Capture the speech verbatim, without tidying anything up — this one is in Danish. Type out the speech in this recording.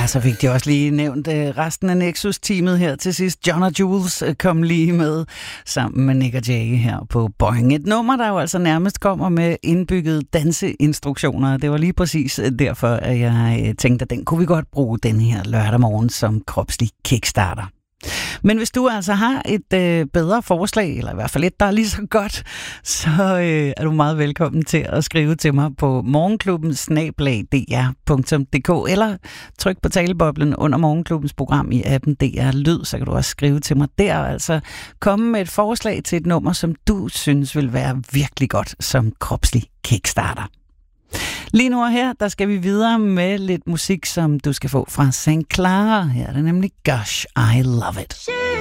så fik de også lige nævnt uh, resten af Nexus-teamet her til sidst. John og Jules uh, kom lige med sammen med Nick og Jay her på Boing. Et nummer, der jo altså nærmest kommer med indbyggede danseinstruktioner. Det var lige præcis derfor, at jeg uh, tænkte, at den kunne vi godt bruge den her lørdag morgen som kropslig kickstarter. Men hvis du altså har et øh, bedre forslag, eller i hvert fald et, der er lige så godt, så øh, er du meget velkommen til at skrive til mig på morgenklubben snabel-a d r punktum d k, eller tryk på taleboblen under Morgenklubbens program i appen D R Lyd, så kan du også skrive til mig der, og altså komme med et forslag til et nummer, som du synes vil være virkelig godt som kropslig kickstarter. Lige nu og her, der skal vi videre med lidt musik, som du skal få fra Saint Clara. Her er det nemlig Gosh, I Love It.